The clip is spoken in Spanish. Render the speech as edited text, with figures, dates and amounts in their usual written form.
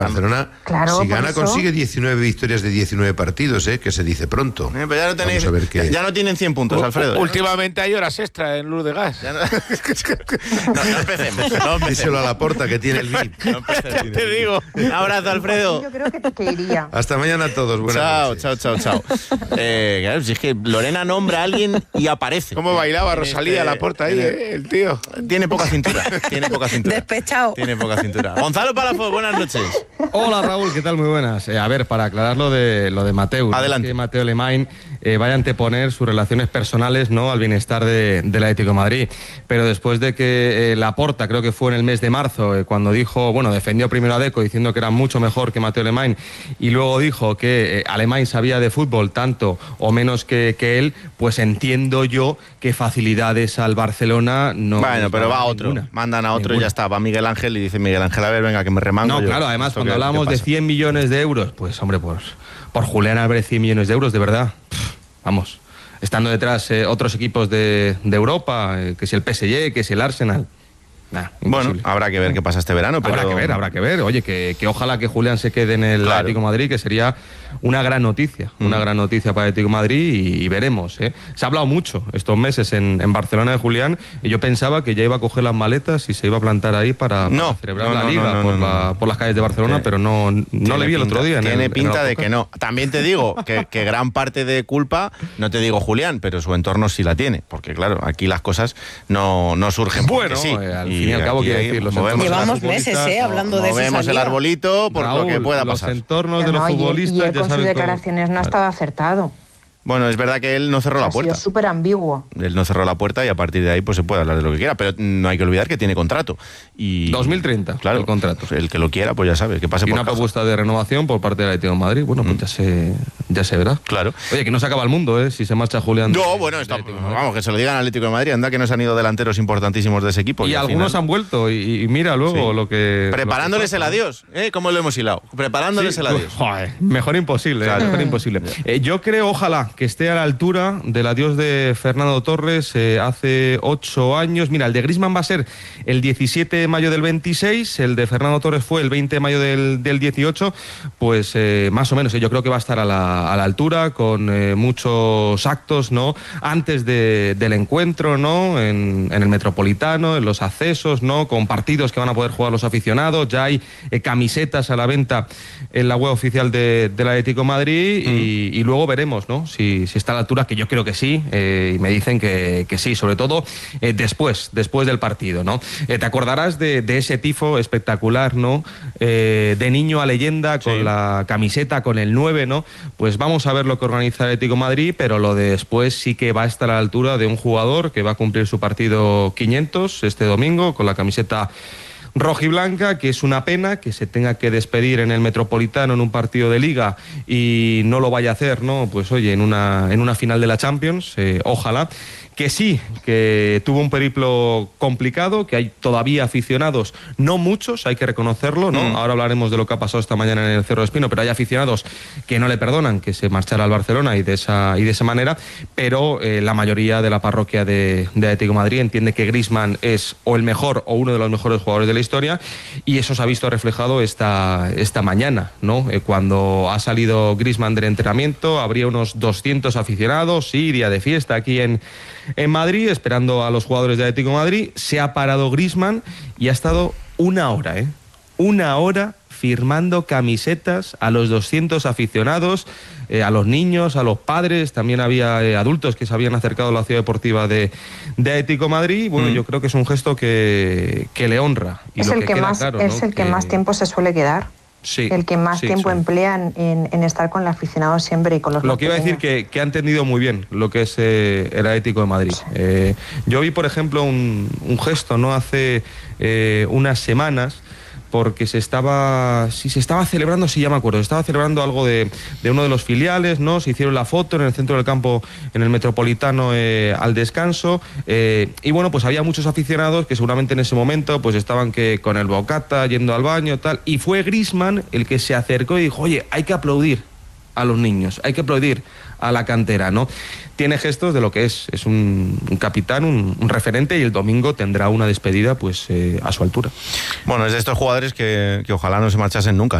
Barcelona, claro, si gana, consigue 19 victorias de 19 partidos, que se dice pronto. Pero ya no tenéis, ya no tienen 100 puntos, Alfredo. Últimamente hay horas extra en luz de gas. No empecemos. Díselo a Laporta, que tiene el VIP. Te digo. Un abrazo, Alfredo. Yo creo que iría. Hasta mañana a todos. Buenas noches. Chao. Claro, si es que Lorena nombra a alguien y aparece. ¿Cómo bailaba Rosalía Laporta ahí, el tío? Tiene poca cintura. Despechado. Tiene poca cintura. Gonzalo Palafox, buenas noches. Hola Raúl, ¿qué tal? Muy buenas. A ver, para aclarar lo de Mateu. Adelante. Que Mateu Alemany vaya a anteponer sus relaciones personales, ¿no?, al bienestar del Atlético de Madrid. Pero después de que Laporta, creo que fue en el mes de marzo, cuando dijo, defendió primero a Deco diciendo que era mucho mejor que Mateu Alemany, y luego dijo que Alemany sabía de fútbol tanto o menos que él, pues entiendo yo que facilidades al Barcelona no. Bueno, pero va otro. Ninguna. Mandan a otro y ya está. Va Miguel Ángel y dice Miguel Ángel, a ver, venga, que me remango. No, claro, además cuando hablamos de 100 millones de euros, pues hombre, por Julián Álvarez 100 millones de euros, de verdad, vamos, estando detrás otros equipos de Europa, que si el PSG, que si el Arsenal. Bueno, habrá que ver qué pasa este verano. Pero... Habrá que ver. Oye, que ojalá que Julián se quede en el Atlético de Madrid, que sería una gran noticia para el Atlético de Madrid, y veremos. Se ha hablado mucho estos meses en Barcelona de Julián, y yo pensaba que ya iba a coger las maletas y se iba a plantar ahí para celebrar la Liga por las calles de Barcelona, pero no le vi el otro día. Tiene pinta de que no. También te digo que gran parte de culpa, no te digo Julián, pero su entorno sí la tiene, porque claro, aquí las cosas no surgen. Bueno, sí. Al fin y al cabo, quiero decir, llevamos meses hablando de eso. Movemos el arbolito por lo que pueda pasar. Los entornos de los futbolistas, y él con sus declaraciones no estaba acertado. Bueno, es verdad que él no cerró la puerta. Ha sido súper ambiguo. Él no cerró la puerta y a partir de ahí pues se puede hablar de lo que quiera, pero no hay que olvidar que tiene contrato. 2030, claro, el contrato. El que lo quiera, pues ya sabe, que pase y por una caja. propuesta de renovación por parte del Atlético de Madrid. Bueno, pues ya se verá. Claro. Oye, que no se acaba el mundo, si se marcha Julián. No, bueno, vamos, que se lo digan al Atlético de Madrid. Anda que nos han ido delanteros importantísimos de ese equipo. Y algunos han vuelto, y mira luego lo que... Preparándoles el adiós, ¿cómo lo hemos hilado? Preparándoles el adiós. Joder, mejor imposible, mejor imposible. Yo creo, ojalá, que esté a la altura del adiós de Fernando Torres hace 8 años. Mira, el de Griezmann va a ser el 17 de mayo del 26, el de Fernando Torres fue el 20 de mayo del 18, pues más o menos, yo creo que va a estar a la altura, con muchos actos, ¿no?, antes del encuentro, ¿no?, en el Metropolitano, en los accesos, ¿no?, con partidos que van a poder jugar los aficionados. Ya hay camisetas a la venta en la web oficial del Atlético de Madrid, y luego veremos, ¿no?, si está a la altura, que yo creo que sí, y me dicen que sí, sobre todo después del partido, ¿no? Te acordarás de ese tifo espectacular, ¿no?, de niño a leyenda, con la camiseta, con el 9, ¿no? Pues vamos a ver lo que organiza el Atlético de Madrid, pero lo de después sí que va a estar a la altura de un jugador que va a cumplir su partido 500 este domingo, con la camiseta rojiblanca, que es una pena que se tenga que despedir en el Metropolitano en un partido de Liga y no lo vaya a hacer, ¿no? Pues oye, en una final de la Champions, ojalá. Que sí, que tuvo un periplo complicado, que hay todavía aficionados, no muchos, hay que reconocerlo, ¿no? Ahora hablaremos de lo que ha pasado esta mañana en el Cerro Espino, pero hay aficionados que no le perdonan que se marchara al Barcelona y de esa manera, pero la mayoría de la parroquia de Atlético de Madrid entiende que Griezmann es o el mejor o uno de los mejores jugadores de la historia, y eso se ha visto reflejado esta mañana, ¿no? Cuando ha salido Griezmann del entrenamiento, habría unos 200 aficionados, sí, día de fiesta aquí en Madrid, esperando a los jugadores de Atlético de Madrid. Se ha parado Griezmann y ha estado una hora firmando camisetas a los 200 aficionados, a los niños, a los padres. También había adultos que se habían acercado a la ciudad deportiva de Atlético de Madrid. Bueno, yo creo que es un gesto que le honra. Y es el que más tiempo se suele quedar. Sí, el que más tiempo emplea en estar con el aficionado siempre y con los... Lo que iba a decir que ha entendido muy bien lo que es el Atlético de Madrid. Sí. Yo vi, por ejemplo, un gesto, ¿no?, hace unas semanas, porque se estaba celebrando, sí, ya me acuerdo, se estaba celebrando algo de uno de los filiales, ¿no? Se hicieron la foto en el centro del campo, en el Metropolitano, al descanso, y bueno, pues había muchos aficionados que seguramente en ese momento pues estaban con el bocata, yendo al baño, tal, y fue Griezmann el que se acercó y dijo, oye, hay que aplaudir a los niños, hay que aplaudir a la cantera, ¿no? Tiene gestos de lo que es un capitán, un referente, y el domingo tendrá una despedida pues a su altura. Bueno, es de estos jugadores que ojalá no se marchasen nunca.